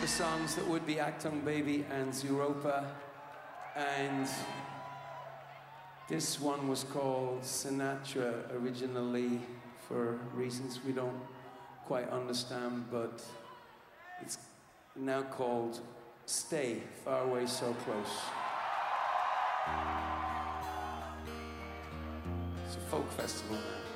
the songs that would be Achtung Baby and Zooropa, and this one was called Sinatra originally for reasons we don't quite understand, but it's now called Stay, Far Away So Close. It's a folk festival.